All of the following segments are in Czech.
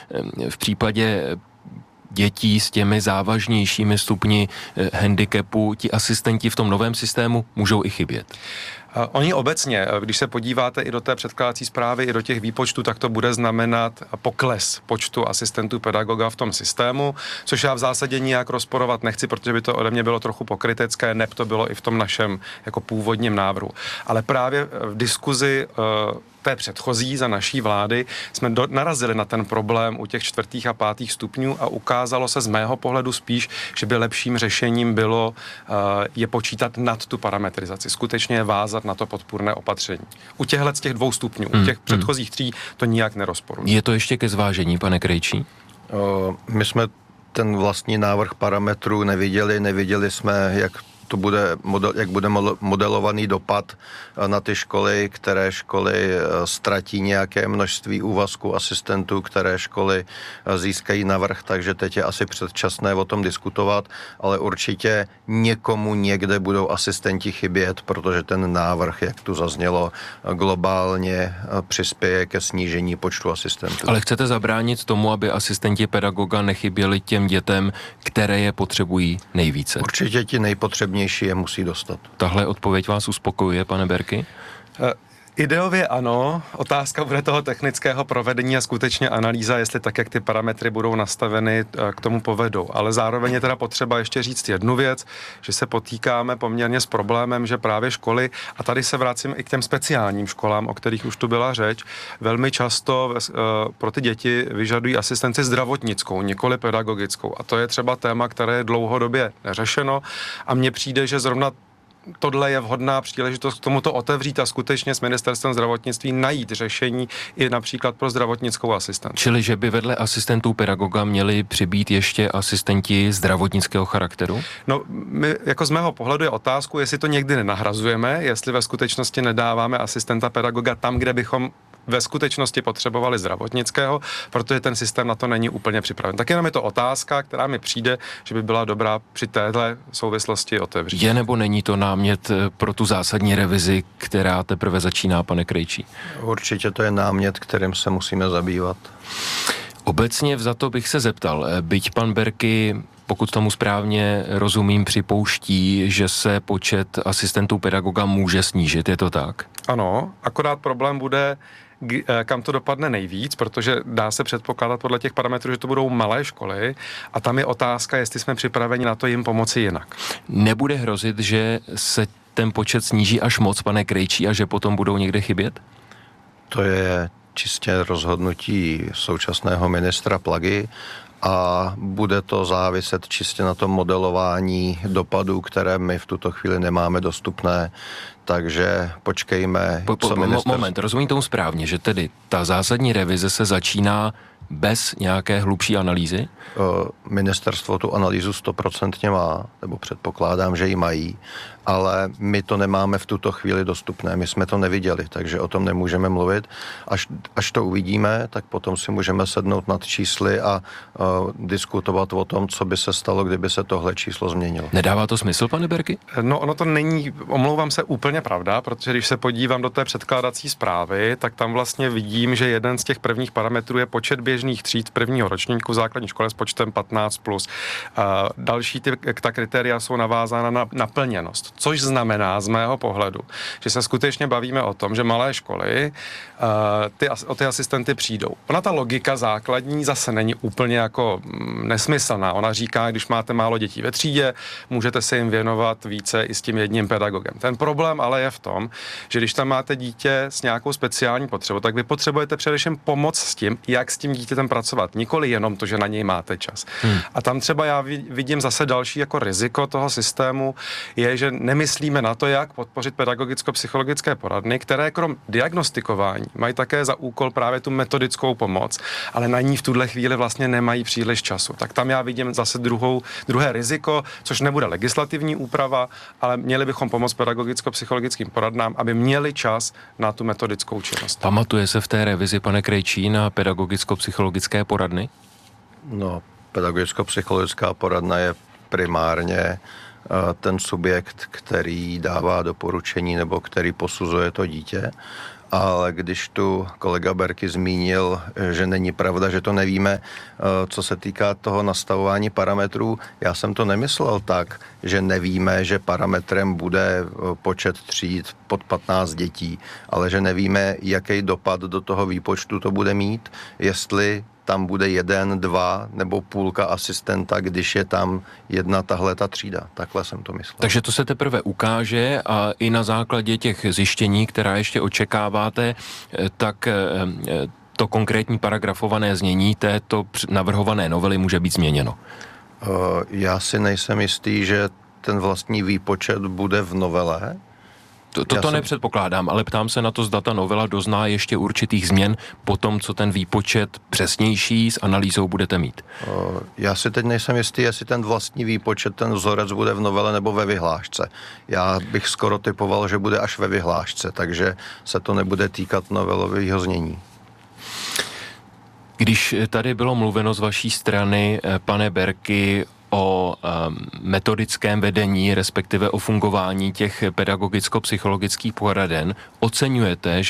v případě dětí s těmi závažnějšími stupni handicapu ti asistenti v tom novém systému můžou i chybět? Oni obecně, když se podíváte i do té předkládací zprávy, i do těch výpočtů, tak to bude znamenat pokles počtu asistentů pedagoga v tom systému, což já v zásadě nijak rozporovat nechci, protože by to ode mě bylo trochu pokrytecké, neb to bylo i v tom našem jako původním návrhu. Ale právě v diskuzi té předchozí za naší vlády jsme narazili na ten problém u těch 4. a 5. stupňů a ukázalo se z mého pohledu spíš, že by lepším řešením bylo je počítat nad tu parametrizaci, skutečně je vázat na to podpůrné opatření. U těchhle z těch 2 stupňů, u těch předchozích 3 to nijak nerozporuje. Je to ještě ke zvážení, pane Krejčí? My jsme ten vlastní návrh parametrů neviděli jsme, jak bude modelovaný dopad na ty školy, které školy ztratí nějaké množství úvazků asistentů, které školy získají navrch, takže teď je asi předčasné o tom diskutovat, ale určitě někomu někde budou asistenti chybět, protože ten návrh, jak tu zaznělo, globálně přispěje ke snížení počtu asistentů. Ale chcete zabránit tomu, aby asistenti pedagoga nechyběli těm dětem, které je potřebují nejvíce? Určitě ti nejpotřebnější je musí dostat. Tahle odpověď vás uspokojuje, pane Berky? Ideově ano, otázka bude toho technického provedení a skutečně analýza, jestli tak, jak ty parametry budou nastaveny, k tomu povedou. Ale zároveň je teda potřeba ještě říct jednu věc, že se potýkáme poměrně s problémem, že právě školy, a tady se vracím i k těm speciálním školám, o kterých už tu byla řeč, velmi často pro ty děti vyžadují asistenci zdravotnickou, nikoli pedagogickou. A to je třeba téma, které je dlouhodobě neřešeno a mně přijde, že zrovna tohle je vhodná příležitost k tomuto otevřít a skutečně s ministerstvem zdravotnictví najít řešení i například pro zdravotnickou asistenci. Čili, že by vedle asistentů pedagoga měli přibýt ještě asistenti zdravotnického charakteru? No, my, jako z mého pohledu je otázku, jestli to někdy nenahrazujeme, jestli ve skutečnosti nedáváme asistenta pedagoga tam, kde bychom ve skutečnosti potřebovali zdravotnického, protože ten systém na to není úplně připraven. Tak jenom je to otázka, která mi přijde, že by byla dobrá při téhle souvislosti otevřít. Je nebo není to námět pro tu zásadní revizi, která teprve začíná, pane Krejčí? Určitě to je námět, kterým se musíme zabývat. Obecně vzato bych se zeptal, byť pan Berky, pokud tomu správně rozumím, připouští, že se počet asistentů pedagoga může snížit, je to tak? Ano, akorát problém bude, kam to dopadne nejvíc, protože dá se předpokládat podle těch parametrů, že to budou malé školy a tam je otázka, jestli jsme připraveni na to jim pomoci jinak. Nebude hrozit, že se ten počet sníží až moc, pane Krejčí, a že potom budou někde chybět? To je čistě rozhodnutí současného ministra Plagy a bude to záviset čistě na tom modelování dopadů, které my v tuto chvíli nemáme dostupné, takže počkejme. Moment, rozumím tomu správně, že tedy ta zásadní revize se začíná bez nějaké hlubší analýzy? Ministerstvo tu analýzu 100% má, nebo předpokládám, že ji mají, ale my to nemáme v tuto chvíli dostupné, my jsme to neviděli, takže o tom nemůžeme mluvit. Až to uvidíme, tak potom si můžeme sednout nad čísly a diskutovat o tom, co by se stalo, kdyby se tohle číslo změnilo. Nedává to smysl, pane Berky? No, ono to není, omlouvám se, úplně pravda, protože když se podívám do té předkládací zprávy, tak tam vlastně vidím, že jeden z těch prvních parametrů je počet běžných tříd prvního ročníku v základní škole s počtem 15+. Další ta kritéria jsou navázána na naplněnost, což znamená z mého pohledu, že se skutečně bavíme o tom, že malé školy o ty asistenty přijdou. Ona ta logika základní zase není úplně jako nesmyslná. Ona říká, když máte málo dětí ve třídě, můžete se jim věnovat více i s tím jedním pedagogem. Ten problém ale je v tom, že když tam máte dítě s nějakou speciální potřebou, tak vy potřebujete především pomoc s tím, jak s tím dítětem pracovat. Nikoli jenom to, že na něj máte čas. A tam třeba já vidím zase další jako riziko toho systému je, že nemyslíme na to, jak podpořit pedagogicko-psychologické poradny, které krom diagnostikování mají také za úkol právě tu metodickou pomoc, ale na ní v tuhle chvíli vlastně nemají příliš času. Tak tam já vidím zase druhé riziko, což nebude legislativní úprava, ale měli bychom pomoct pedagogicko-psychologickým poradnám, aby měli čas na tu metodickou činnost. Pamatuje se v té revizi, pane Krejčí, na pedagogicko-psychologické poradny? No, pedagogicko-psychologická poradna je primárně ten subjekt, který dává doporučení nebo který posuzuje to dítě ale když tu kolega Berki zmínil, že není pravda, že to nevíme, co se týká toho nastavování parametrů, já jsem to nemyslel tak, že nevíme, že parametrem bude počet tříd pod 15 dětí, ale že nevíme, jaký dopad do toho výpočtu to bude mít, jestli tam bude 1, 2 nebo půlka asistenta, když je tam jedna tahleta třída. Takhle jsem to myslel. Takže to se teprve ukáže a i na základě těch zjištění, která ještě očekáváte, tak to konkrétní paragrafované znění této navrhované novely může být změněno. Já si nejsem jistý, že ten vlastní výpočet bude v novele. To nepředpokládám, ale ptám se na to, zda ta novela dozná ještě určitých změn po tom, co ten výpočet přesnější s analýzou budete mít. Já si teď nejsem jistý, jestli ten vlastní výpočet, ten vzorec bude v novele nebo ve vyhlášce. Já bych skoro typoval, že bude až ve vyhlášce, takže se to nebude týkat novelového znění. Když tady bylo mluveno z vaší strany, pane Berki, o metodickém vedení, respektive o fungování těch pedagogicko-psychologických poraden, oceňujete,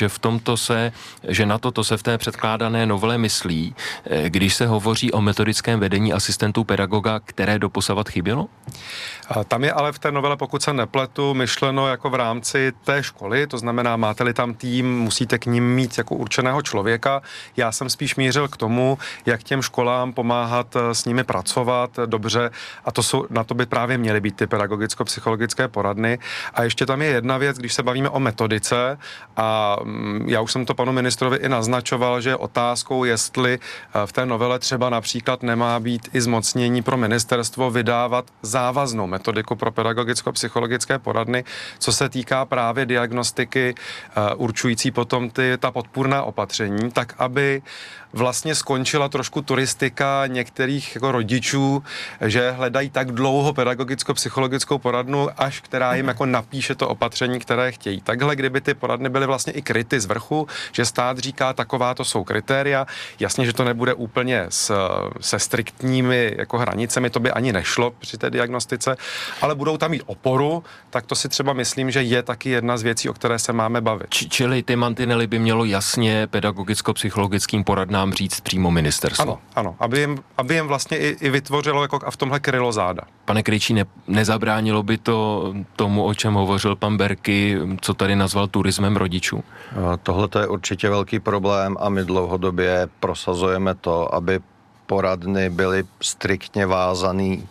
že na toto se v té předkládané novele myslí, když se hovoří o metodickém vedení asistentů pedagoga, které doposavat chybělo? Tam je ale v té novele, pokud se nepletu, myšleno jako v rámci té školy, to znamená, máte-li tam tým, musíte k ním mít jako určeného člověka. Já jsem spíš mířil k tomu, jak těm školám pomáhat s nimi pracovat dobře, a na to by právě měly být ty pedagogicko-psychologické poradny. A ještě tam je jedna věc, když se bavíme o metodice, a já už jsem to panu ministrovi i naznačoval, že je otázkou, jestli v té novele třeba například nemá být i zmocnění pro ministerstvo vydávat závaznou metodiku pro pedagogicko-psychologické poradny, co se týká právě diagnostiky určující potom ta podpůrná opatření, tak aby vlastně skončila trošku turistika některých jako rodičů, že hledají tak dlouho pedagogicko-psychologickou poradnu, až která jim jako napíše to opatření, které chtějí. Takhle, kdyby ty poradny byly vlastně i kryty z vrchu, že stát říká, taková to jsou kritéria, jasně, že to nebude úplně se striktními jako hranicemi, to by ani nešlo při té diagnostice, ale budou tam mít oporu, tak to si třeba myslím, že je taky jedna z věcí, o které se máme bavit. Čili ty mantinely by mělo jasně pedagogicko-psychologickým poradnám říct přímo ministerstvo. Ano, aby jim vlastně i vytvořilo jako a v tomhle krylo záda. Pane Krejčí, nezabránilo by to tomu, o čem hovořil pan Berki, co tady nazval turismem rodičů? Tohle je určitě velký problém a my dlouhodobě prosazujeme to, aby poradny byly striktně vázaný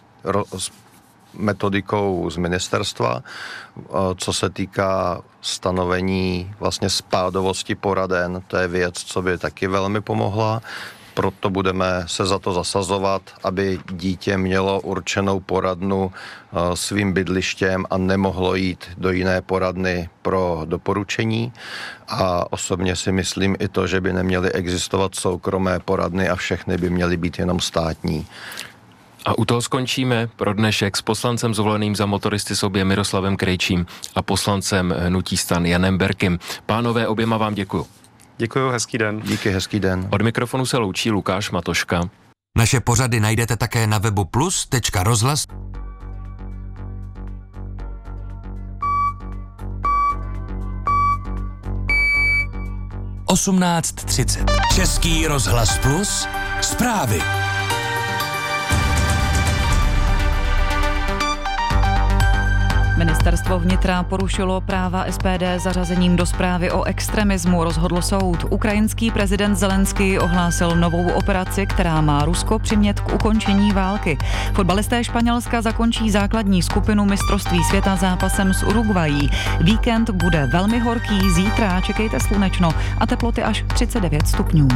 s metodikou z ministerstva, co se týká stanovení vlastně spádovosti poraden, to je věc, co by taky velmi pomohla. Proto budeme se za to zasazovat, aby dítě mělo určenou poradnu svým bydlištěm a nemohlo jít do jiné poradny pro doporučení. A osobně si myslím i to, že by neměly existovat soukromé poradny a všechny by měly být jenom státní. A u toho skončíme pro dnešek s poslancem zvoleným za Motoristy sobě Miroslavem Krejčím a poslancem hnutí STAN Janem Berkim. Pánové, oběma vám děkuju. Děkuju, hezký den. Díky, hezký den. Od mikrofonu se loučí Lukáš Matoška. Naše pořady najdete také na webu plus.rozhlas. 18:30. Český rozhlas Plus. Zprávy. Ministerstvo vnitra porušilo práva SPD zařazením do zprávy o extremismu, rozhodl soud. Ukrajinský prezident Zelenský ohlásil novou operaci, která má Rusko přimět k ukončení války. Fotbalisté Španělska zakončí základní skupinu mistrovství světa zápasem s Uruguayí. Víkend bude velmi horký, zítra čekejte slunečno a teploty až 39 stupňů.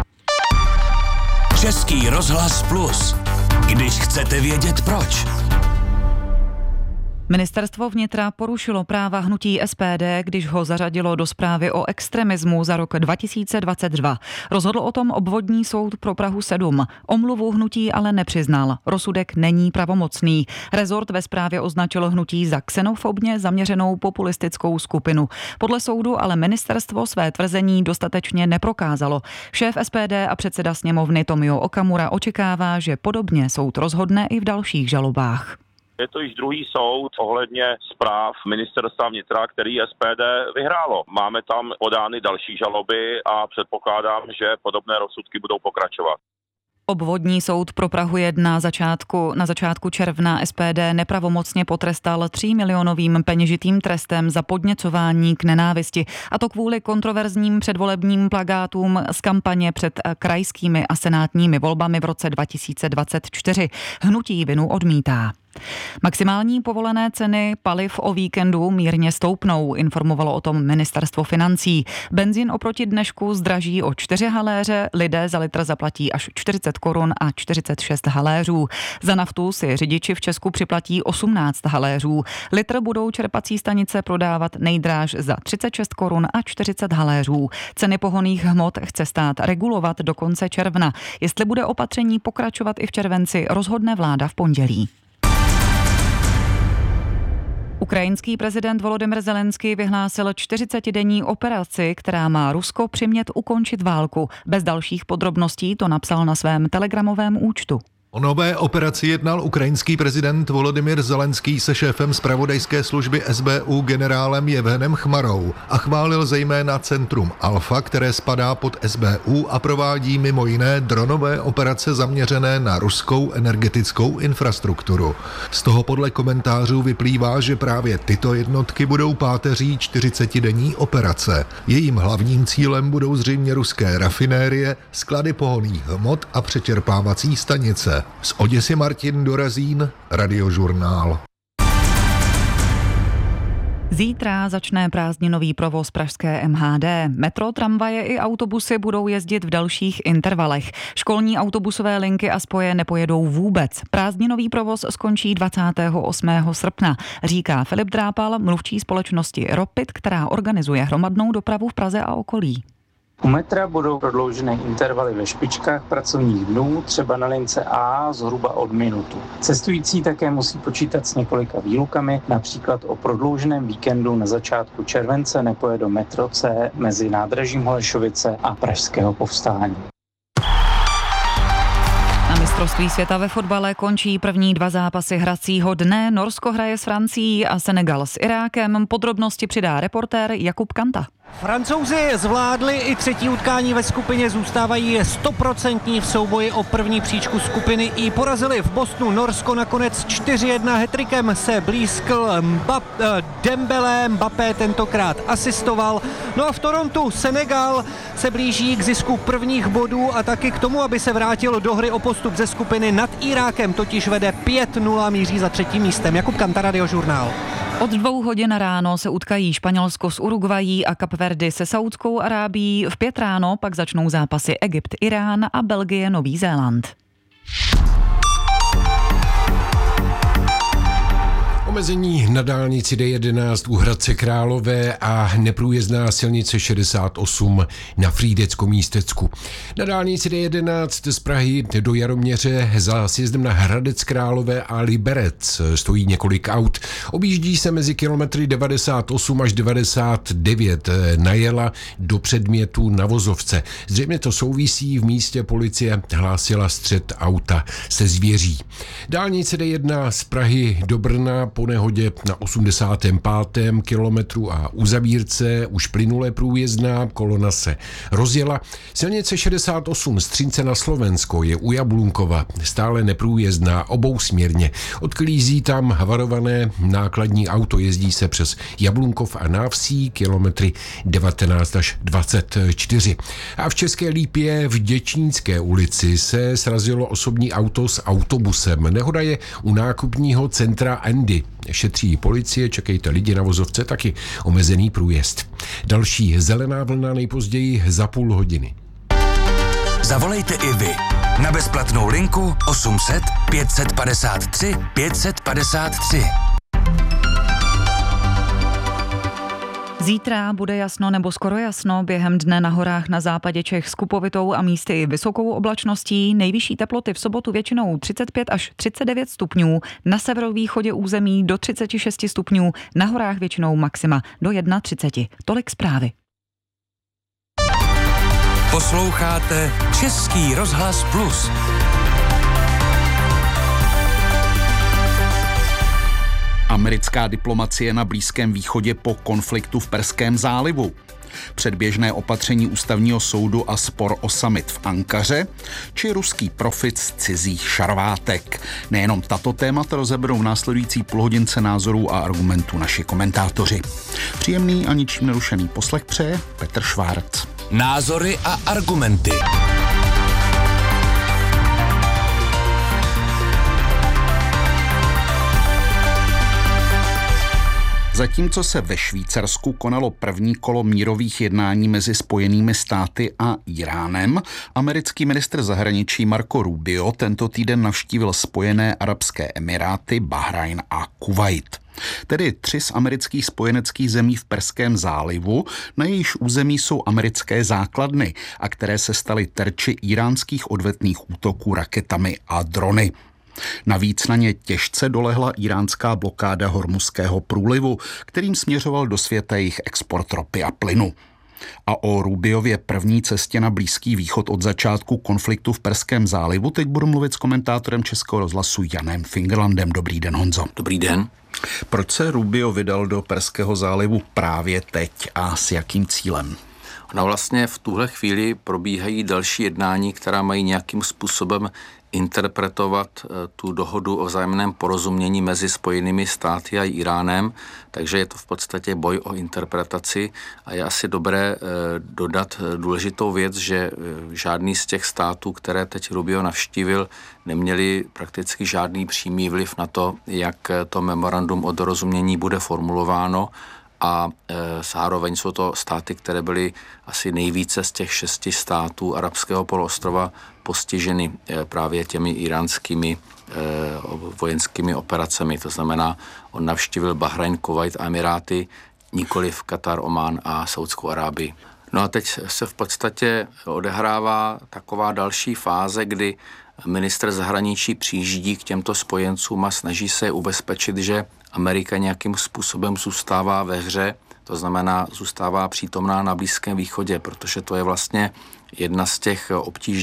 Český rozhlas Plus. Když chcete vědět proč. Ministerstvo vnitra porušilo práva hnutí SPD, když ho zařadilo do zprávy o extremismu za rok 2022. Rozhodl o tom obvodní soud pro Prahu 7. Omluvu hnutí ale nepřiznal. Rozsudek není pravomocný. Rezort ve zprávě označil hnutí za xenofobně zaměřenou populistickou skupinu. Podle soudu ale ministerstvo své tvrzení dostatečně neprokázalo. Šéf SPD a předseda sněmovny Tomio Okamura očekává, že podobně soud rozhodne i v dalších žalobách. Je to již druhý soud ohledně zpráv ministerstva vnitra, který SPD vyhrálo. Máme tam podány další žaloby a předpokládám, že podobné rozsudky budou pokračovat. Obvodní soud pro Prahu 1 na začátku června SPD nepravomocně potrestal 3 milionovým peněžitým trestem za podněcování k nenávisti, a to kvůli kontroverzním předvolebním plakátům z kampaně před krajskými a senátními volbami v roce 2024. Hnutí vinu odmítá. Maximální povolené ceny paliv o víkendu mírně stoupnou, informovalo o tom ministerstvo financí. Benzín oproti dnešku zdraží o 4 haléře, lidé za litr zaplatí až 40 korun a 46 haléřů. Za naftu si řidiči v Česku připlatí 18 haléřů. Litr budou čerpací stanice prodávat nejdráž za 36 korun a 40 haléřů. Ceny pohonných hmot chce stát regulovat do konce června. Jestli bude opatření pokračovat i v červenci, rozhodne vláda v pondělí. Ukrajinský prezident Volodymyr Zelenský vyhlásil 40denní operaci, která má Rusko přimět ukončit válku. Bez dalších podrobností to napsal na svém telegramovém účtu. O nové operaci jednal ukrajinský prezident Volodymyr Zelenský se šéfem zpravodajské služby SBU generálem Jevhenem Chmarou a chválil zejména centrum Alfa, které spadá pod SBU a provádí mimo jiné dronové operace zaměřené na ruskou energetickou infrastrukturu. Z toho podle komentářů vyplývá, že právě tyto jednotky budou páteří 40denní operace. Jejím hlavním cílem budou zřejmě ruské rafinérie, sklady pohonných hmot a přečerpávací stanice. Z Oděsy Martin Dorazín, Radiožurnál. Zítra začne prázdninový provoz pražské MHD. Metro, tramvaje i autobusy budou jezdit v dalších intervalech. Školní autobusové linky a spoje nepojedou vůbec. Prázdninový provoz skončí 28. srpna, říká Filip Drápal, mluvčí společnosti Ropit, která organizuje hromadnou dopravu v Praze a okolí. U metra budou prodloužené intervaly ve špičkách pracovních dnů, třeba na lince A zhruba od minutu. Cestující také musí počítat s několika výlukami, například o prodlouženém víkendu na začátku července nepojede metro C mezi nádražím Holešovice a Pražského Povstání. Na mistrovství světa ve fotbale končí první 2 zápasy hracího dne. Norsko hraje s Francií a Senegal s Irákem. Podrobnosti přidá reportér Jakub Kanta. Francouzi zvládli i třetí utkání ve skupině, zůstávají 100% v souboji o první příčku skupiny i porazili v Bostonu Norsko nakonec 4-1. Hattrickem se blízkl Dembélé, Mbappé tentokrát asistoval. No a v Torontu Senegal se blíží k zisku prvních bodů a taky k tomu, aby se vrátil do hry o postup ze skupiny. Nad Irákem totiž vede 5-0, míří za 3. místem. Jakub Kanta, Radiožurnál. Od 2 hodin ráno se utkají Španělsko s Uruguayí a Kapverdy se Saudskou Arábií. V 5 ráno pak začnou zápasy Egypt, Irán a Belgie, Nový Zéland. Omezení na dálnici D11 u Hradce Králové a neprůjezdná silnice 68 na Frýdecko-Místecku. Na dálnici D11 z Prahy do Jaroměře za sjezdem na Hradec Králové a Liberec stojí několik aut. Objíždí se mezi kilometry 98 až 99 najela do předmětu na vozovce. Zřejmě to souvisí, v místě policie hlásila střet auta se zvěří. Dálnice D1 z Prahy do Brna po nehodě na 85. kilometru a u Zabírce už plynule průjezdná, kolona se rozjela. Silnice 68 z Třince na Slovensko je u Jablunkova stále neprůjezdná obousměrně. Odklízí tam havarované nákladní auto, jezdí se přes Jablunkov a Návsí, kilometry 19 až 24. A v České Lípě v Děčínské ulici se srazilo osobní auto s autobusem. Nehoda je u nákupního centra Andy. Šetří policie, čekejte lidi na vozovce, taky omezený průjezd. Další zelená vlna nejpozději za půl hodiny. Zavolejte i vy na bezplatnou linku 800 553 553. Zítra bude jasno nebo skoro jasno, během dne na horách na západě Čech s kupovitou a místy vysokou oblačností. Nejvyšší teploty v sobotu většinou 35 až 39 stupňů, na severovýchodě území do 36 stupňů, na horách většinou maxima do 31. Tolik zprávy. Posloucháte Český rozhlas Plus. Americká diplomacie na Blízkém východě po konfliktu v Perském zálivu. Předběžné opatření ústavního soudu a spor o summit v Ankaře, či ruský profit z cizích šarvátek. Nejenom tato témata rozeberou v následující půlhodince názorů a argumentů naši komentátoři. Příjemný a ničím nerušený poslech přeje Petr Švárc. Názory a argumenty. Zatímco se ve Švýcarsku konalo první kolo mírových jednání mezi Spojenými státy a Iránem, americký ministr zahraničí Marco Rubio tento týden navštívil Spojené arabské emiráty, Bahrajn a Kuvajt. Tedy 3 z amerických spojeneckých zemí v Perském zálivu, na jejíž území jsou americké základny a které se staly terči iránských odvetných útoků raketami a drony. Navíc na ně těžce dolehla iránská blokáda Hormuzského průlivu, kterým směřoval do světa jejich export ropy a plynu. A o Rubiově první cestě na Blízký východ od začátku konfliktu v Perském zálivu teď budu mluvit s komentátorem Českého rozhlasu Janem Fingerlandem. Dobrý den, Honzo. Dobrý den. Proč se Rubio vydal do Perského zálivu právě teď a s jakým cílem? No vlastně v tuhle chvíli probíhají další jednání, která mají nějakým způsobem interpretovat tu dohodu o vzájemném porozumění mezi Spojenými státy a Iránem, takže je to v podstatě boj o interpretaci a je asi dobré dodat důležitou věc, že žádný z těch států, které teď Rubio navštívil, neměli prakticky žádný přímý vliv na to, jak to memorandum o dorozumění bude formulováno, a zároveň jsou to státy, které byly asi nejvíce z těch 6 států arabského poloostrova postiženy právě těmi iránskými vojenskými operacemi. To znamená, on navštívil Bahrajn, Kuvajt a Emiráty, nikoliv Katar, Omán a Saudskou Arábii. No a teď se v podstatě odehrává taková další fáze, kdy ministr zahraničí přijíždí k těmto spojencům a snaží se ubezpečit, že Amerika nějakým způsobem zůstává ve hře, to znamená zůstává přítomná na Blízkém východě, protože to je vlastně jeden z těch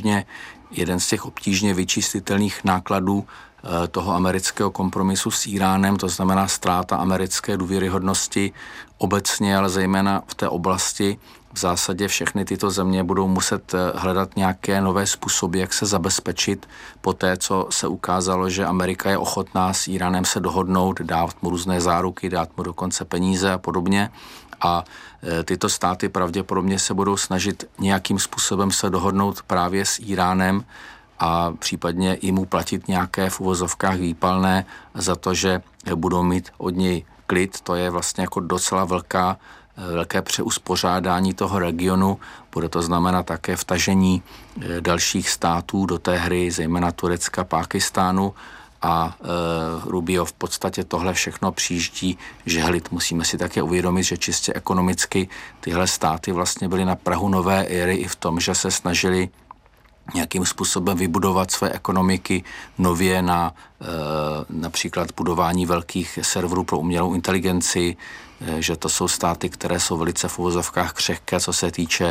obtížně vyčistitelných nákladů toho amerického kompromisu s Iránem, to znamená ztráta americké důvěryhodnosti obecně, ale zejména v té oblasti. V zásadě všechny tyto země budou muset hledat nějaké nové způsoby, jak se zabezpečit po té, co se ukázalo, že Amerika je ochotná s Iránem se dohodnout, dát mu různé záruky, dát mu dokonce peníze a podobně. A tyto státy pravděpodobně se budou snažit nějakým způsobem se dohodnout právě s Iránem a případně i mu platit nějaké v uvozovkách výpalné za to, že budou mít od něj klid. To je vlastně jako docela velké přeuspořádání toho regionu. Bude to znamenat také vtažení dalších států do té hry, zejména Turecka, Pákistánu, a Rubio v podstatě tohle všechno přijíždí žehlit. Musíme si také uvědomit, že čistě ekonomicky tyhle státy vlastně byly na prahu nové éry i v tom, že se snažili nějakým způsobem vybudovat své ekonomiky nově na například budování velkých serverů pro umělou inteligenci, že to jsou státy, které jsou velice v uvozovkách křehké, co se týče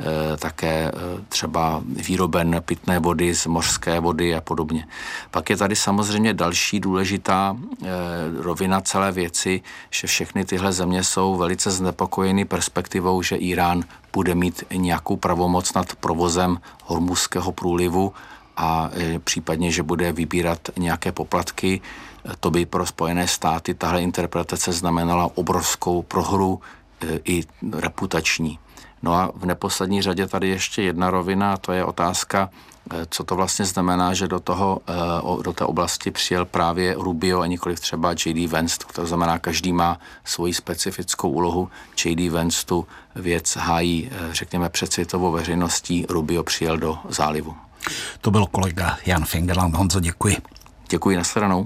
také třeba výroben pitné vody z mořské vody a podobně. Pak je tady samozřejmě další důležitá rovina celé věci, že všechny tyhle země jsou velice znepokojeny perspektivou, že Irán bude mít nějakou pravomoc nad provozem Hormuzského průlivu a případně, že bude vybírat nějaké poplatky. To by pro Spojené státy tahle interpretace znamenala obrovskou prohru i reputační. No a v neposlední řadě tady ještě jedna rovina, to je otázka, co to vlastně znamená, že do té oblasti přijel právě Rubio a nikoliv třeba J.D. Vance, to znamená, každý má svoji specifickou úlohu. J.D. Vance tu věc hájí, řekněme, před světovou veřejností, Rubio přijel do zálivu. To byl kolega Jan Fingerland. Honzo, děkuji. Děkuji, nashledanou.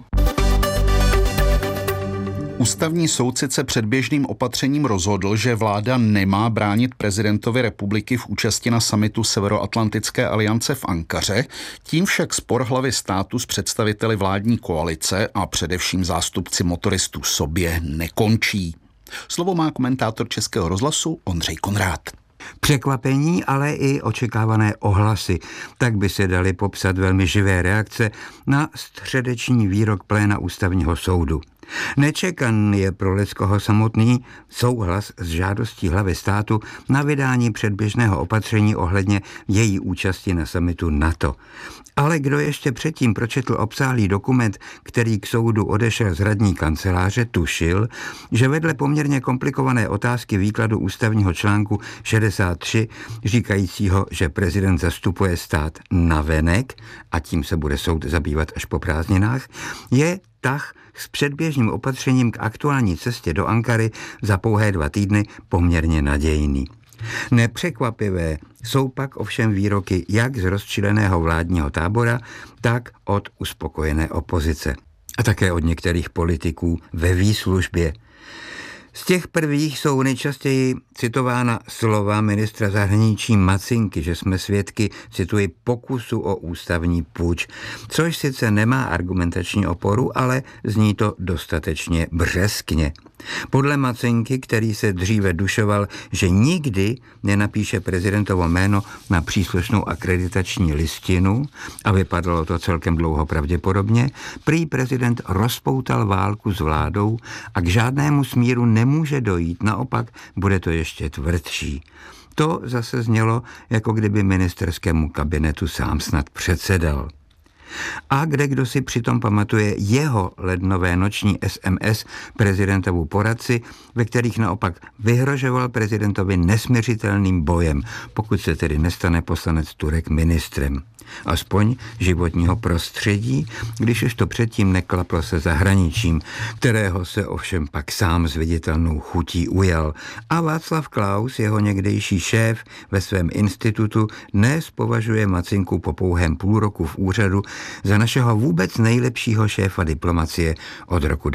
Ústavní soud sice předběžným opatřením rozhodl, že vláda nemá bránit prezidentovi republiky v účasti na summitu Severoatlantické aliance v Ankaře, tím však spor hlavy státu s představiteli vládní koalice a především zástupci motoristů sobě nekončí. Slovo má komentátor Českého rozhlasu Ondřej Konrád. Překvapení, ale i očekávané ohlasy. Tak by se daly popsat velmi živé reakce na středeční výrok pléna ústavního soudu. Nečekaný je pro Leckoho samotný souhlas s žádostí hlavy státu na vydání předběžného opatření ohledně její účasti na summitu NATO. Ale kdo ještě předtím pročetl obsáhlý dokument, který k soudu odešel z radní kanceláře, tušil, že vedle poměrně komplikované otázky výkladu ústavního článku 63, říkajícího, že prezident zastupuje stát navenek, a tím se bude soud zabývat až po prázdninách, je tah s předběžným opatřením k aktuální cestě do Ankary za pouhé 2 týdny poměrně nadějný. Nepřekvapivé jsou pak ovšem výroky jak z rozčileného vládního tábora, tak od uspokojené opozice. A také od některých politiků ve výslužbě. Z těch prvých jsou nejčastěji citována slova ministra zahraničí Macinky, že jsme svědky, cituji, pokusu o ústavní puč, což sice nemá argumentační oporu, ale zní to dostatečně břeskně. Podle Macinky, který se dříve dušoval, že nikdy nenapíše prezidentovo jméno na příslušnou akreditační listinu, a vypadalo to celkem dlouho pravděpodobně, prý prezident rozpoutal válku s vládou a k žádnému smíru nemůže dojít, naopak bude to ještě tvrdší. To zase znělo, jako kdyby ministerskému kabinetu sám snad předsedal. A kdo si přitom pamatuje jeho lednové noční SMS prezidentovu poradci, ve kterých naopak vyhrožoval prezidentovi nesměřitelným bojem, pokud se tedy nestane poslanec Turek ministrem. Aspoň životního prostředí, když už to předtím neklaplo se zahraničím, kterého se ovšem pak sám s viditelnou chutí ujal. A Václav Klaus, jeho někdejší šéf ve svém institutu, dnes považuje Macinku po pouhém půl roku v úřadu za našeho vůbec nejlepšího šéfa diplomacie od roku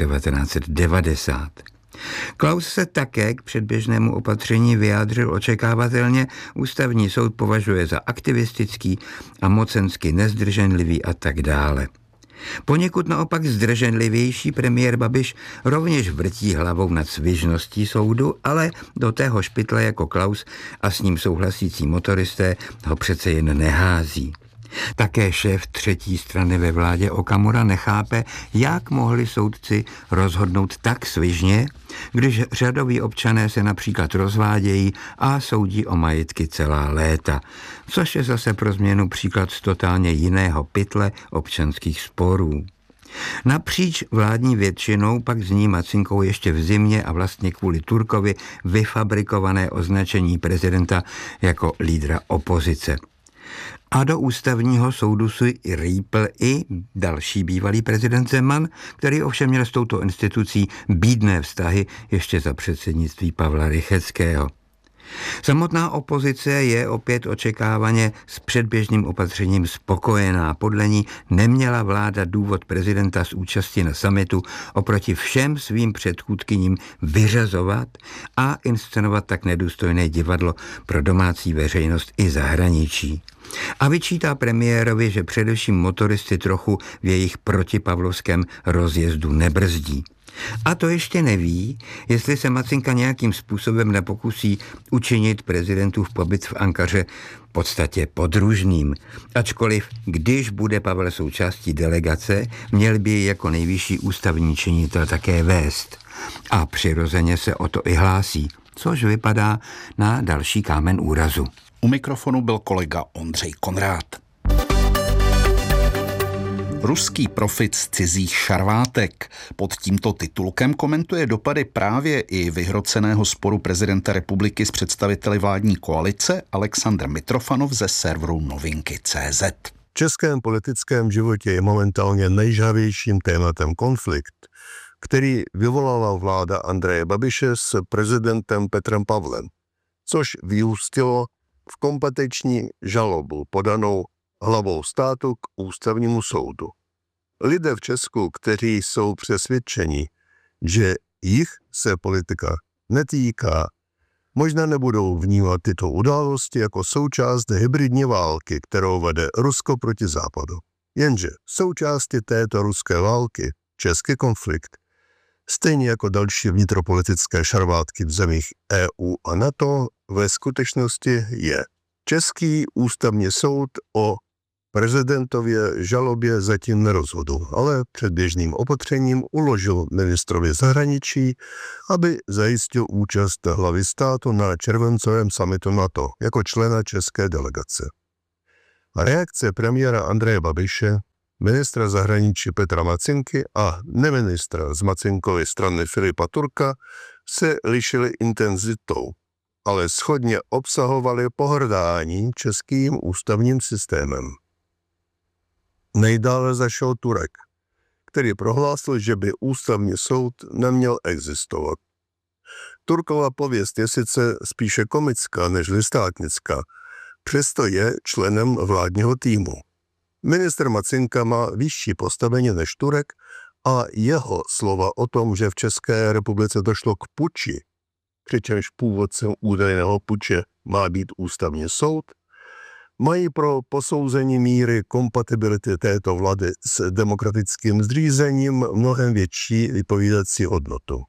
1990. Klaus se také k předběžnému opatření vyjádřil očekávatelně, ústavní soud považuje za aktivistický a mocensky nezdrženlivý a tak dále. Poněkud naopak zdrženlivější premiér Babiš rovněž vrtí hlavou nad svižností soudu, ale do tého špytle jako Klaus a s ním souhlasící motoristé ho přece jen nehází. Také šéf třetí strany ve vládě Okamura nechápe, jak mohli soudci rozhodnout tak svižně, když řadoví občané se například rozvádějí a soudí o majetky celá léta, což je zase pro změnu příklad z totálně jiného pytle občanských sporů. Napříč vládní většinou pak zní Macinkou ještě v zimě a vlastně kvůli Turkovi vyfabrikované označení prezidenta jako lídra opozice. A do ústavního soudu si rýpl i další bývalý prezident Zeman, který ovšem měl s touto institucí bídné vztahy ještě za předsednictví Pavla Rychetského. Samotná opozice je opět očekávaně s předběžným opatřením spokojená. Podle ní neměla vláda důvod prezidenta z účasti na summitu oproti všem svým předchůdkyním vyřazovat a inscenovat tak nedůstojné divadlo pro domácí veřejnost i zahraničí. A vyčítá premiérovi, že především motoristy trochu v jejich protipavlovském rozjezdu nebrzdí. A to ještě neví, jestli se Macinka nějakým způsobem nepokusí učinit prezidentův pobyt v Ankaře v podstatě podružným. Ačkoliv, když bude Pavel součástí delegace, měl by ji jako nejvyšší ústavní činitel také vést. A přirozeně se o to i hlásí, což vypadá na další kámen úrazu. U mikrofonu byl kolega Ondřej Konrád. Ruský profit z cizích šarvátek. Pod tímto titulkem komentuje dopady právě i vyhroceného sporu prezidenta republiky s představiteli vládní koalice Alexandr Mitrofanov ze serveru Novinky.cz. V českém politickém životě je momentálně nejžhavějším tématem konflikt, který vyvolala vláda Andreje Babiše s prezidentem Petrem Pavlem, což vyústilo v kompetenční žalobu podanou hlavou státu k ústavnímu soudu. Lidé v Česku, kteří jsou přesvědčeni, že jich se politika netýká, možná nebudou vnímat tyto události jako součást hybridní války, kterou vede Rusko proti Západu. Jenže součástí této ruské války, český konflikt, stejně jako další vnitropolitické šarvátky v zemích EU a NATO, ve skutečnosti je Český ústavní soud o prezidentově žalobě zatím nerozhodl, ale předběžným opatřením uložil ministrovi zahraničí, aby zajistil účast hlavy státu na červencovém summitu NATO jako člena české delegace. Reakce premiéra Andreje Babiše, ministra zahraničí Petra Macinky a neministra z Macinkovy strany Filipa Turka se lišily intenzitou, ale shodně obsahovaly pohrdání českým ústavním systémem. Nejdále zašel Turek, který prohlásil, že by ústavní soud neměl existovat. Turkova pověst je sice spíše komická než státnická, přesto je členem vládního týmu. Ministr Macinka má vyšší postavení než Turek a jeho slova o tom, že v České republice došlo k puči, přičemž původcem údajného puče má být ústavní soud, mají pro posouzení míry kompatibility této vlády s demokratickým zřízením mnohem větší vypovídací hodnotu.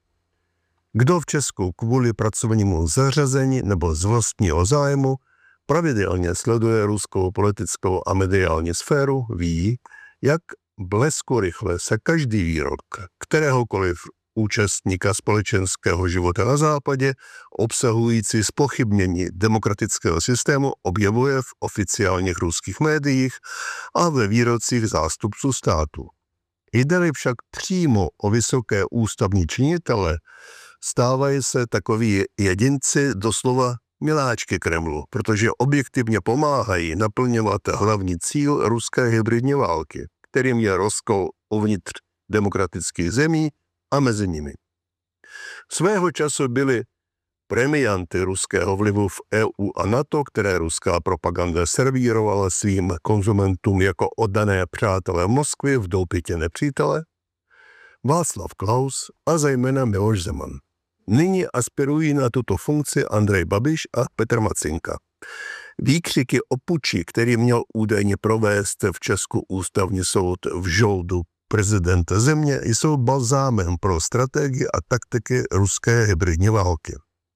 Kdo v Česku kvůli pracovnímu zařazení nebo z vlastního zájmu pravidelně sleduje ruskou politickou a mediální sféru, ví, jak bleskurychle se každý výrok kteréhokoliv účastníka společenského života na západě, obsahující zpochybnění demokratického systému, objevuje v oficiálních ruských médiích a ve výrocích zástupců státu. Jde-li však přímo o vysoké ústavní činitele, stávají se takoví jedinci doslova miláčky Kremlu, protože objektivně pomáhají naplňovat hlavní cíl ruské hybridní války, kterým je rozkol uvnitř demokratických zemí a mezi nimi. Svého času byly premianty ruského vlivu v EU a NATO, které ruská propaganda servírovala svým konzumentům jako oddané přátelé Moskvy v doupětě nepřítele, Václav Klaus a zejména Miloš Zeman. Nyní aspirují na tuto funkci Andrej Babiš a Petr Macinka. Výkřiky o puči, který měl údajně provést v Česku ústavní soud v žoldu prezidenta země, jsou balzámem pro strategii a taktiky ruské hybridní války.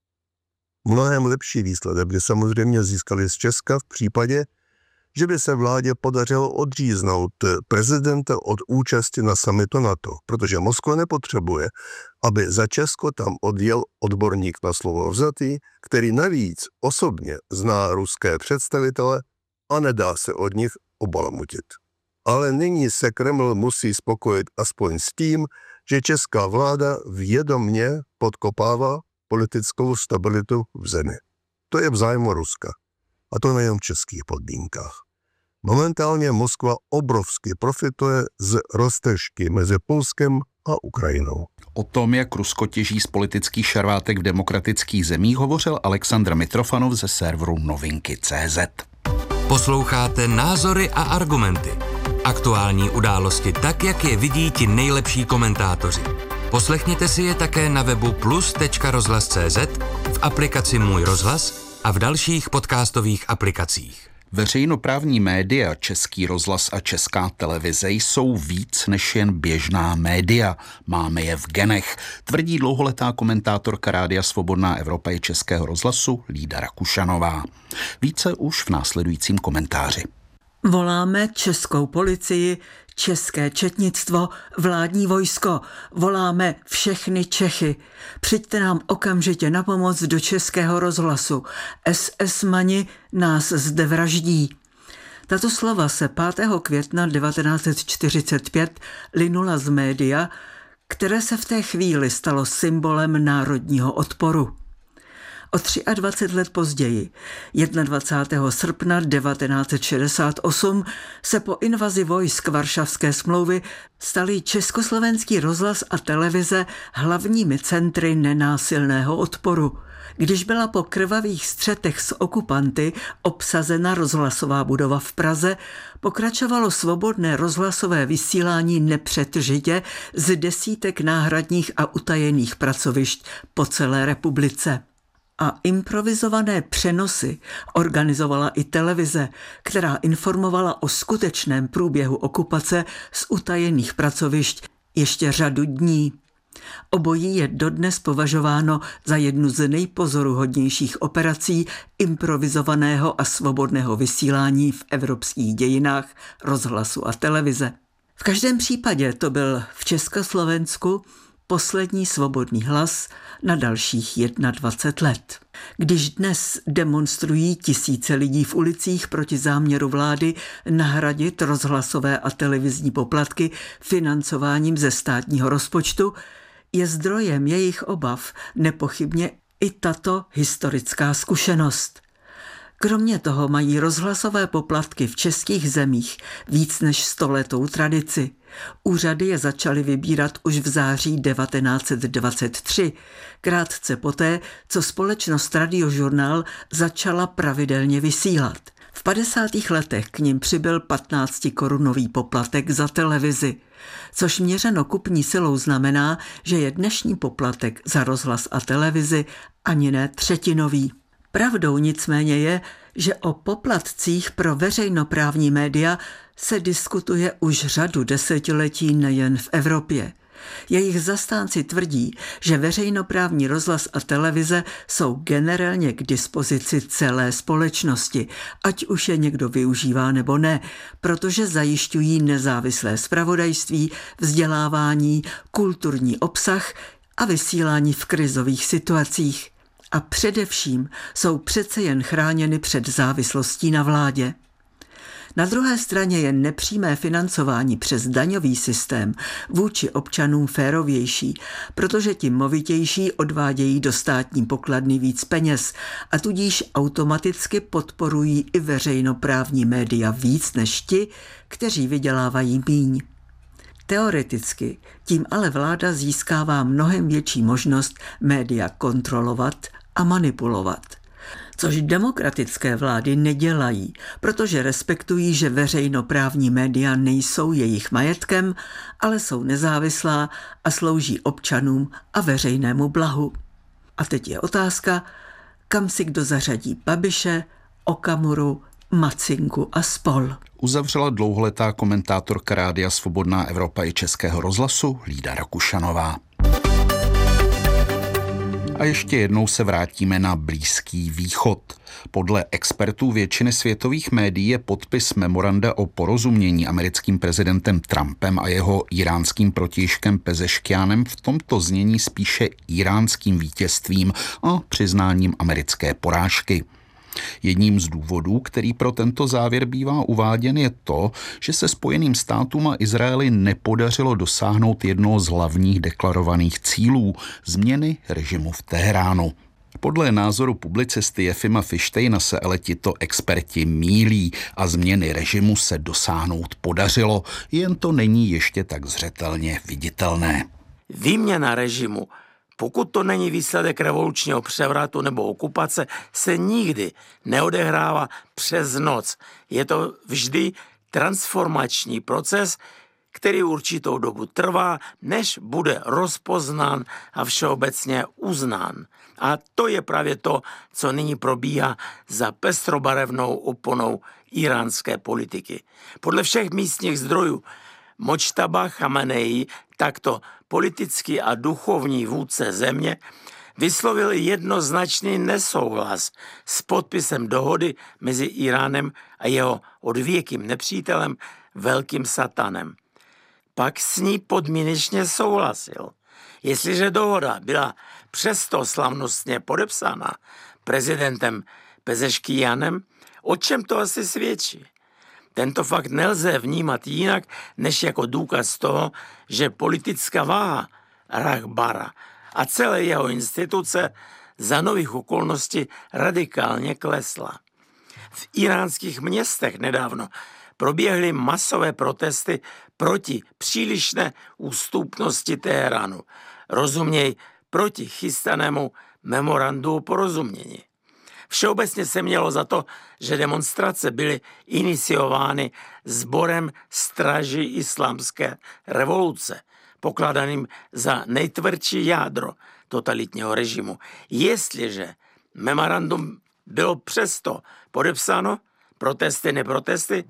Mnohem lepší výsledek by samozřejmě získali z Česka v případě, že by se vládě podařilo odříznout prezidenta od účasti na summitu NATO, protože Moskva nepotřebuje, aby za Česko tam odjel odborník na slovo vzatý, který navíc osobně zná ruské představitele a nedá se od nich obalamutit. Ale nyní se Kreml musí spokojit aspoň s tím, že česká vláda vědomně podkopává politickou stabilitu v zemi. To je v zájmu Ruska. A to nejen v českých podmínkách. Momentálně Moskva obrovsky profituje z roztržky mezi Polskem a Ukrajinou. O tom, jak Rusko těží z politických šarvátek v demokratických zemích, hovořil Alexandr Mitrofanov ze serveru Novinky.cz. Posloucháte Názory a argumenty. Aktuální události tak, jak je vidí ti nejlepší komentátoři. Poslechněte si je také na webu plus.rozhlas.cz, v aplikaci Můj rozhlas a v dalších podcastových aplikacích. Veřejnoprávní média, Český rozhlas a Česká televize jsou víc než jen běžná média. Máme je v genech, tvrdí dlouholetá komentátorka Rádia Svobodná Evropa i Českého rozhlasu Lída Rakušanová. Více už v následujícím komentáři. Voláme českou policii, české četnictvo, vládní vojsko. Voláme všechny Čechy. Přijďte nám okamžitě na pomoc do Českého rozhlasu. SS-mani nás zde vraždí. Tato slova se 5. května 1945 linula z média, které se v té chvíli stalo symbolem národního odporu. O 23 let později, 21. srpna 1968, se po invazi vojsk Varšavské smlouvy staly Československý rozhlas a televize hlavními centry nenásilného odporu. Když byla po krvavých střetech s okupanty obsazena rozhlasová budova v Praze, pokračovalo svobodné rozhlasové vysílání nepřetržitě z desítek náhradních a utajených pracovišť po celé republice. A improvizované přenosy organizovala i televize, která informovala o skutečném průběhu okupace z utajených pracovišť ještě řadu dní. Obojí je dodnes považováno za jednu z nejpozoruhodnějších operací improvizovaného a svobodného vysílání v evropských dějinách rozhlasu a televize. V každém případě to byl v Československu poslední svobodný hlas na dalších 21 let. Když dnes demonstrují tisíce lidí v ulicích proti záměru vlády nahradit rozhlasové a televizní poplatky financováním ze státního rozpočtu, je zdrojem jejich obav nepochybně i tato historická zkušenost. Kromě toho mají rozhlasové poplatky v českých zemích víc než 100letou tradici. Úřady je začaly vybírat už v září 1923, krátce poté, co společnost Radiožurnál začala pravidelně vysílat. V 50. letech k nim přibyl 15korunový poplatek za televizi, což měřeno kupní silou znamená, že je dnešní poplatek za rozhlas a televizi ani ne třetinový. Pravdou nicméně je, že o poplatcích pro veřejnoprávní média se diskutuje už řadu desetiletí nejen v Evropě. Jejich zastánci tvrdí, že veřejnoprávní rozhlas a televize jsou generálně k dispozici celé společnosti, ať už je někdo využívá nebo ne, protože zajišťují nezávislé zpravodajství, vzdělávání, kulturní obsah a vysílání v krizových situacích. A především jsou přece jen chráněny před závislostí na vládě. Na druhé straně je nepřímé financování přes daňový systém vůči občanům férovější, protože ti movitější odvádějí do státní pokladny víc peněz a tudíž automaticky podporují i veřejnoprávní média víc než ti, kteří vydělávají míň. Teoreticky tím ale vláda získává mnohem větší možnost média kontrolovat a manipulovat. Což demokratické vlády nedělají, protože respektují, že veřejnoprávní média nejsou jejich majetkem, ale jsou nezávislá a slouží občanům a veřejnému blahu. A teď je otázka, kam si kdo zařadí Babiše, Okamuru, Macinku a spol. Uzavřela dlouholetá komentátorka Rádia Svobodná Evropa i Českého rozhlasu Lída Rakušanová. A ještě jednou se vrátíme na Blízký východ. Podle expertů většiny světových médií je podpis memoranda o porozumění americkým prezidentem Trumpem a jeho iránským protějškem Pezeškianem v tomto znění spíše iránským vítězstvím a přiznáním americké porážky. Jedním z důvodů, který pro tento závěr bývá uváděn, je to, že se Spojeným státům a Izraeli nepodařilo dosáhnout jednoho z hlavních deklarovaných cílů – změny režimu v Teheránu. Podle názoru publicisty Jefima Fištejna se ale tito experti mýlí a změny režimu se dosáhnout podařilo, jen to není ještě tak zřetelně viditelné. Výměna režimu, pokud to není výsledek revolučního převratu nebo okupace, se nikdy neodehrává přes noc. Je to vždy transformační proces, který určitou dobu trvá, než bude rozpoznán a všeobecně uznán. A to je právě to, co nyní probíhá za pestrobarevnou oponou iránské politiky. Podle všech místních zdrojů Močtaba Chamenei, takto politický a duchovní vůdce země, vyslovil jednoznačný nesouhlas s podpisem dohody mezi Iránem a jeho odvěkým nepřítelem Velkým satanem. Pak s ní podmínečně souhlasil. Jestliže dohoda byla přesto slavnostně podepsána prezidentem Pezeškianem, o čem to asi svědčí? Tento fakt nelze vnímat jinak, než jako důkaz toho, že politická váha Rahbara a celé jeho instituce za nových okolností radikálně klesla. V iránských městech nedávno proběhly masové protesty proti přílišné ústupnosti Teheránu, rozuměj proti chystanému memorandu o porozumění. Všeobecně se mělo za to, že demonstrace byly iniciovány sborem Stráží islámské revoluce, pokládaným za nejtvrdší jádro totalitního režimu. Jestliže memorandum bylo přesto podepsáno, protesty, neprotesty,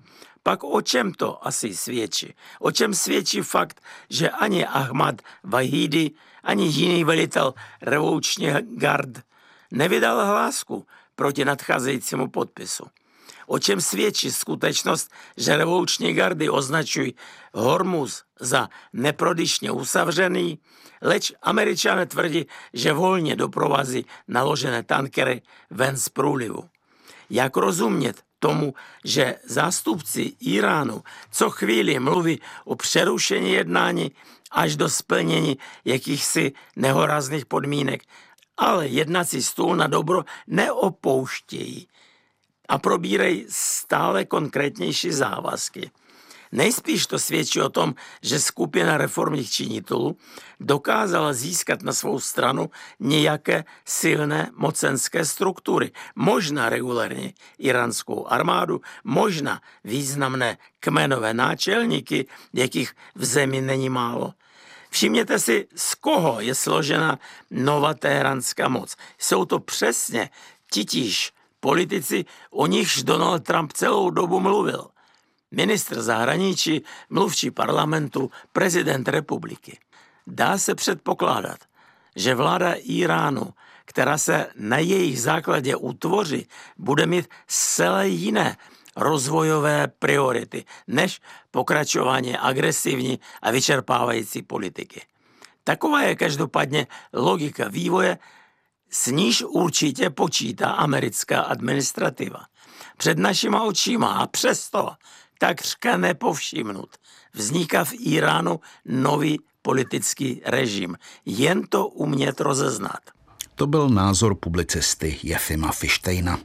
Pak o čem to asi svědčí? O čem svědčí fakt, že ani Ahmad Vahidi, ani jiný velitel revoluční gard nevydal hlásku proti nadcházejícímu podpisu? O čem svědčí skutečnost, že revoluční gardy označují Hormuz za neprodyšně uzavřený, leč Američané tvrdí, že volně doprovází naložené tankery ven z průlivu? Jak rozumět tomu, že zástupci Iránu co chvíli mluví o přerušení jednání až do splnění jakýchsi nehorázných podmínek, ale jednací stůl na dobro neopouštějí a probírají stále konkrétnější závazky? Nejspíš to svědčí o tom, že skupina reformních činitelů dokázala získat na svou stranu nějaké silné mocenské struktury, možná regulárně iránskou armádu, možná významné kmenové náčelníky, jakých v zemi není málo. Všimněte si, z koho je složena nová teheránská moc. Jsou to přesně titíž politici, o nichž Donald Trump celou dobu mluvil. Ministr zahraničí, mluvčí parlamentu, prezident republiky. Dá se předpokládat, že vláda Iránu, která se na jejich základě utvoří, bude mít zcela jiné rozvojové priority, než pokračování agresivní a vyčerpávající politiky. Taková je každopádně logika vývoje, s níž určitě počítá americká administrativa. Před našima očima a přesto takřka nepovšimnut vzniká v Iránu nový politický režim. Jen to umět rozeznat. To byl názor publicisty Jefima Fištejna.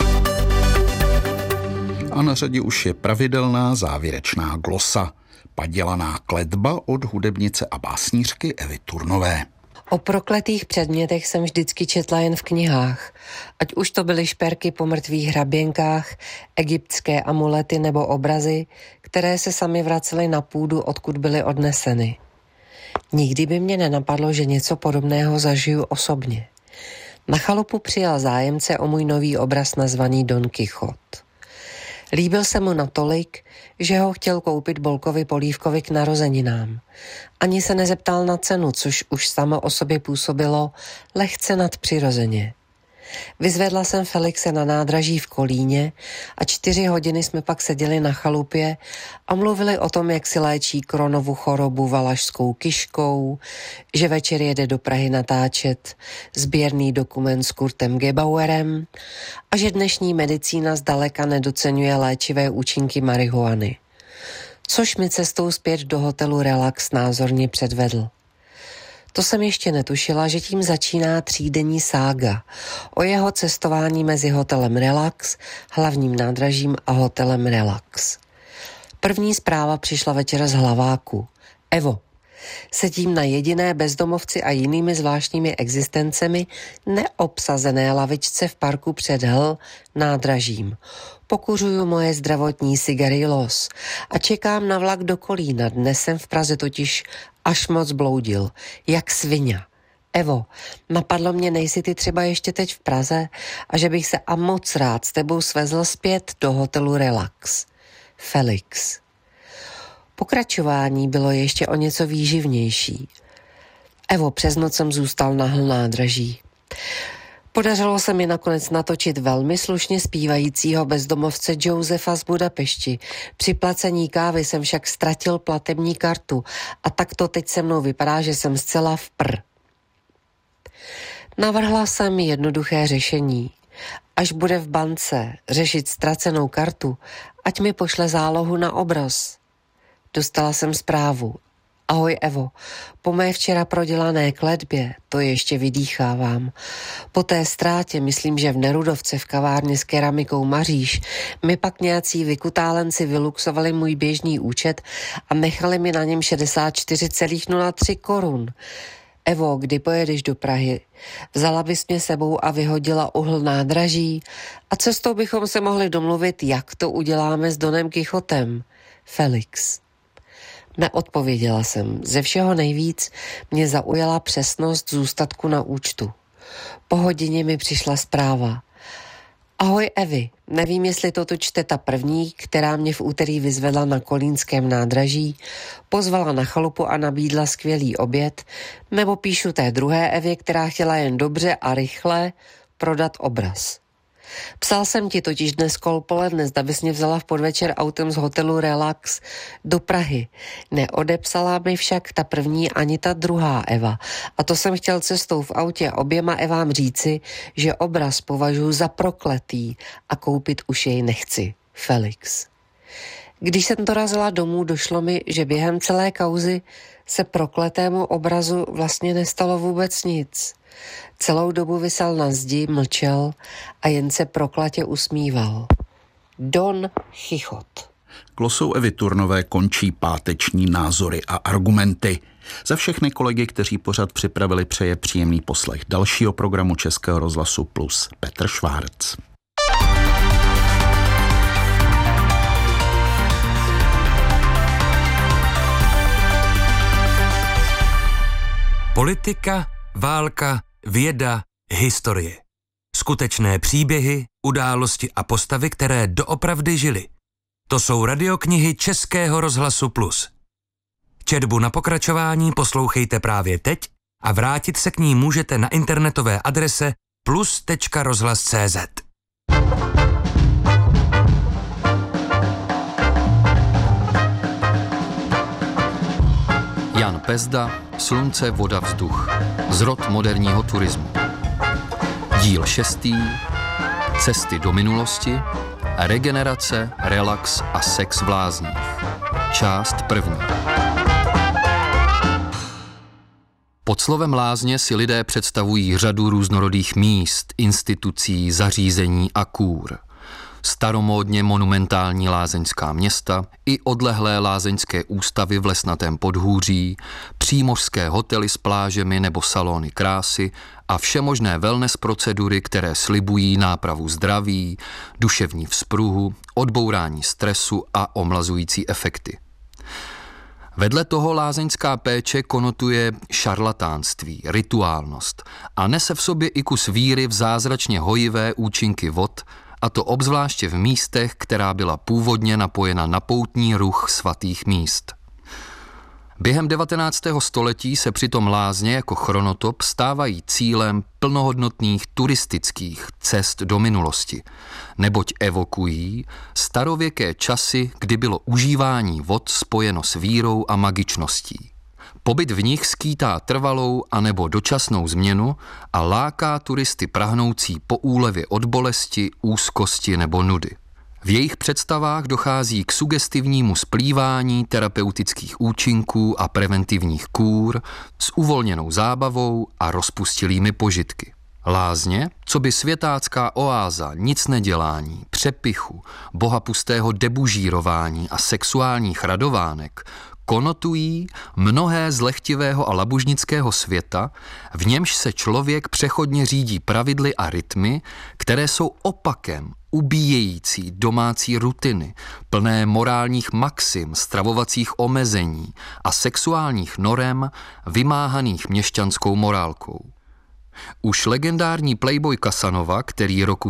A na řadě už je pravidelná závěrečná glosa, padělaná kletba od hudebnice a básnířky Evy Turnové. O prokletých předmětech jsem vždycky četla jen v knihách, ať už to byly šperky po mrtvých hraběnkách, egyptské amulety nebo obrazy, které se sami vracely na půdu, odkud byly odneseny. Nikdy by mě nenapadlo, že něco podobného zažiju osobně. Na chalupu přijal zájemce o můj nový obraz nazvaný Don Kichot. Líbil se mu natolik, že ho chtěl koupit Bolkovi Polívkovi k narozeninám. Ani se nezeptal na cenu, což už samo o sobě působilo lehce nadpřirozeně. Vyzvedla jsem Felixe na nádraží v Kolíně a 4 hodiny jsme pak seděli na chalupě a mluvili o tom, jak si léčí Crohnovu chorobu valašskou kyškou, že večer jede do Prahy natáčet sběrný dokument s Kurtem Gebauerem a že dnešní medicína zdaleka nedoceňuje léčivé účinky marihuany. Což mi cestou zpět do hotelu Relax názorně předvedl. To jsem ještě netušila, že tím začíná 3denní sága o jeho cestování mezi hotelem Relax, hlavním nádražím a hotelem Relax. První zpráva přišla večer z Hlaváku. Evo, sedím na jediné bezdomovci a jinými zvláštními existencemi neobsazené lavičce v parku před nádražím. Pokuřuju moje zdravotní cigary Los a čekám na vlak do Kolína. Dnes jsem v Praze totiž až moc bloudil, jak svině. Evo, napadlo mě, nejsi ty třeba ještě teď v Praze a že bych se a moc rád s tebou svezl zpět do hotelu Relax. Felix. Pokračování bylo ještě o něco výživnější. Evo, přes noc jsem zůstal na nádraží. Podařilo se mi nakonec natočit velmi slušně zpívajícího bezdomovce Josefa z Budapešti. Při placení kávy jsem však ztratil platební kartu a tak to teď se mnou vypadá, že jsem zcela vpr. Navrhla jsem jednoduché řešení. Až bude v bance řešit ztracenou kartu, ať mi pošle zálohu na obraz. Dostala jsem zprávu. Ahoj Evo, po mé včera prodělané kletbě, to ještě vydýchávám. Po té ztrátě, myslím, že v Nerudovce v kavárně s keramikou Maříš, mi pak nějací vykutálenci vyluxovali můj běžný účet a nechali mi na něm 64,03 korun. Evo, kdy pojedeš do Prahy? Vzala bys mě sebou a vyhodila uhl nádraží a cestou bychom se mohli domluvit, jak to uděláme s Donem Kichotem. Felix. Neodpověděla jsem. Ze všeho nejvíc mě zaujala přesnost zůstatku na účtu. Po hodině mi přišla zpráva. Ahoj Evi, nevím, jestli to tu čte ta první, která mě v úterý vyzvedla na kolínském nádraží, pozvala na chalupu a nabídla skvělý oběd, nebo píšu té druhé Evě, která chtěla jen dobře a rychle prodat obraz. Psal jsem ti totiž dnes poledne, zda bys mě vzala v podvečer autem z hotelu Relax do Prahy. Neodepsala mi však ta první ani ta druhá Eva. A to jsem chtěl cestou v autě oběma Evám říci, že obraz považuji za prokletý a koupit už jej nechci. Felix. Když jsem dorazila domů, došlo mi, že během celé kauzy se prokletému obrazu vlastně nestalo vůbec nic. Celou dobu visel na zdi, mlčel a jen se proklatě usmíval. Don Chichot. Glosou Evy Turnové končí páteční názory a argumenty. Za všechny kolegy, kteří pořad připravili, přeje příjemný poslech dalšího programu Českého rozhlasu Plus Petr Švárc. Politika, válka, věda, historie. Skutečné příběhy, události a postavy, které doopravdy žily. To jsou radioknihy Českého rozhlasu Plus. Četbu na pokračování poslouchejte právě teď a vrátit se k ní můžete na internetové adrese plus.rozhlas.cz. Jan Pezda, Slunce, voda, vzduch. Zrod moderního turismu. Díl 6. Cesty do minulosti. Regenerace, relax a sex v lázních. Část 1. Pod slovem lázně si lidé představují řadu různorodých míst, institucí, zařízení a kůr. Staromódně monumentální lázeňská města i odlehlé lázeňské ústavy v lesnatém podhůří, přímořské hotely s plážemi nebo salony krásy a všemožné wellness procedury, které slibují nápravu zdraví, duševní vzpruhu, odbourání stresu a omlazující efekty. Vedle toho lázeňská péče konotuje šarlatánství, rituálnost a nese v sobě i kus víry v zázračně hojivé účinky vod, a to obzvláště v místech, která byla původně napojena na poutní ruch svatých míst. Během 19. století se přitom lázně jako chronotop stávají cílem plnohodnotných turistických cest do minulosti, neboť evokují starověké časy, kdy bylo užívání vod spojeno s vírou a magičností. Pobyt v nich skýtá trvalou anebo dočasnou změnu a láká turisty prahnoucí po úlevě od bolesti, úzkosti nebo nudy. V jejich představách dochází k sugestivnímu splývání terapeutických účinků a preventivních kůr s uvolněnou zábavou a rozpustilými požitky. Lázně, coby světácká oáza nicnedělání, přepichu, bohapustého debužírování a sexuálních radovánek, konotují mnohé z lehtivého a labužnického světa, v němž se člověk přechodně řídí pravidly a rytmy, které jsou opakem ubíjející domácí rutiny, plné morálních maxim, stravovacích omezení a sexuálních norem vymáhaných měšťanskou morálkou. Už legendární playboy Casanova, který roku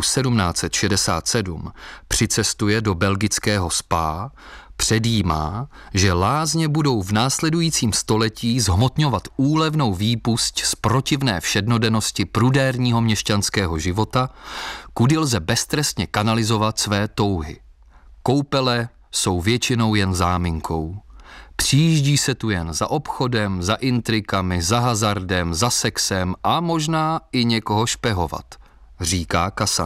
1767 přicestuje do belgického Spa, předjímá, že lázně budou v následujícím století zhmotňovat úlevnou výpusť z protivné všednodennosti prudérního měšťanského života, kudy lze beztrestně kanalizovat své touhy. Koupele jsou většinou jen záminkou. Přijíždí se tu jen za obchodem, za intrikami, za hazardem, za sexem a možná i někoho špehovat, říká Casanova.